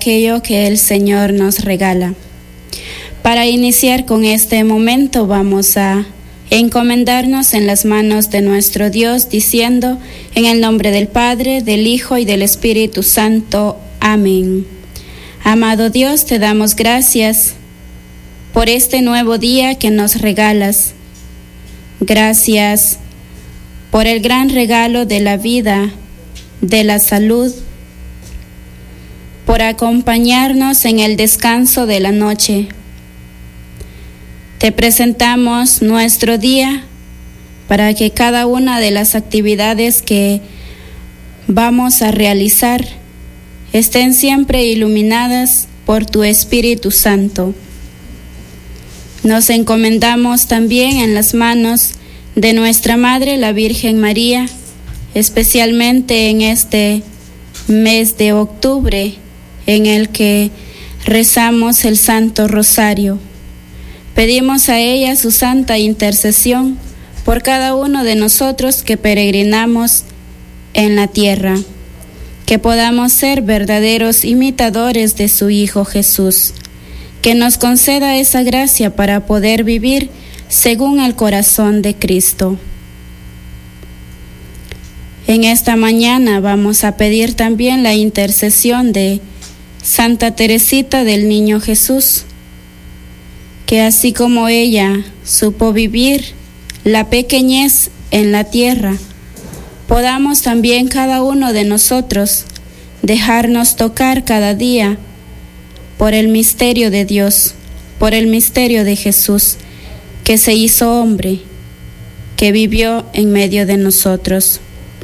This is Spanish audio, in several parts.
aquello que el Señor nos regala. Para iniciar con este momento vamos a encomendarnos en las manos de nuestro Dios, diciendo: en el nombre del Padre, del Hijo y del Espíritu Santo. Amén. Amado Dios, te damos gracias por este nuevo día que nos regalas. Gracias por el gran regalo de la vida, de la salud, por acompañarnos en el descanso de la noche. Te presentamos nuestro día para que cada una de las actividades que vamos a realizar estén siempre iluminadas por tu Espíritu Santo. Nos encomendamos también en las manos de nuestra Madre, la Virgen María, especialmente en este mes de octubre en el que rezamos el Santo Rosario. Pedimos a ella su santa intercesión por cada uno de nosotros que peregrinamos en la tierra, que podamos ser verdaderos imitadores de su Hijo Jesús, que nos conceda esa gracia para poder vivir según el corazón de Cristo. En esta mañana vamos a pedir también la intercesión de Santa Teresita del Niño Jesús, que así como ella supo vivir la pequeñez en la tierra, podamos también cada uno de nosotros dejarnos tocar cada día por el misterio de Dios, por el misterio de Jesús, que se hizo hombre, que vivió en medio de nosotros.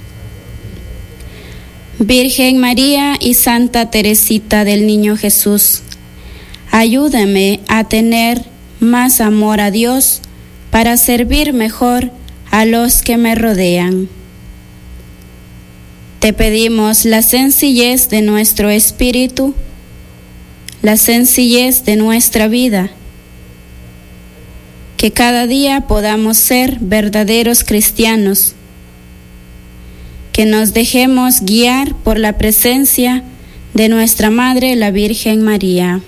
Virgen María y Santa Teresita del Niño Jesús, ayúdame a tener más amor a Dios para servir mejor a los que me rodean. Te pedimos la sencillez de nuestro espíritu, la sencillez de nuestra vida, que cada día podamos ser verdaderos cristianos, que nos dejemos guiar por la presencia de nuestra Madre, la Virgen María.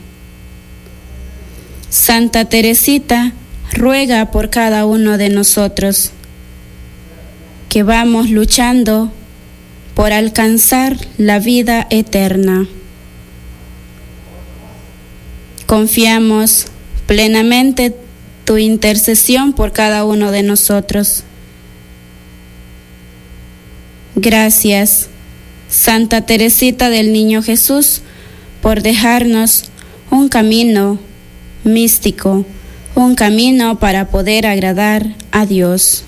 Santa Teresita, ruega por cada uno de nosotros, que vamos luchando por alcanzar la vida eterna. Confiamos plenamente tu intercesión por cada uno de nosotros. Gracias, Santa Teresita del Niño Jesús, por dejarnos un camino místico, un camino para poder agradar a Dios.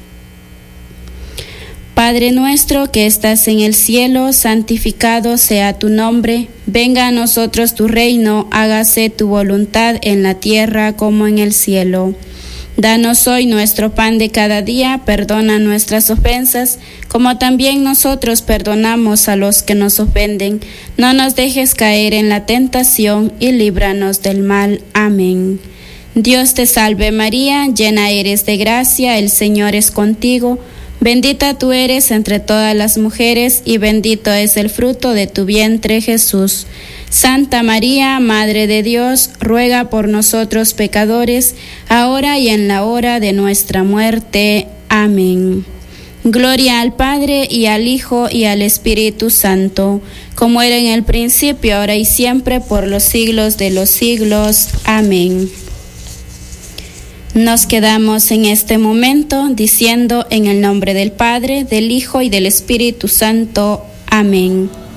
Padre nuestro que estás en el cielo, santificado sea tu nombre. Venga a nosotros tu reino, hágase tu voluntad en la tierra como en el cielo. Danos hoy nuestro pan de cada día, perdona nuestras ofensas, como también nosotros perdonamos a los que nos ofenden. No nos dejes caer en la tentación y líbranos del mal. Amén. Dios te salve María, llena eres de gracia, el Señor es contigo. Bendita tú eres entre todas las mujeres y bendito es el fruto de tu vientre, Jesús. Santa María, Madre de Dios, ruega por nosotros pecadores, ahora y en la hora de nuestra muerte. Amén. Gloria al Padre, y al Hijo, y al Espíritu Santo, como era en el principio, ahora y siempre, por los siglos de los siglos. Amén. Nos quedamos en este momento diciendo: en el nombre del Padre, del Hijo y del Espíritu Santo. Amén.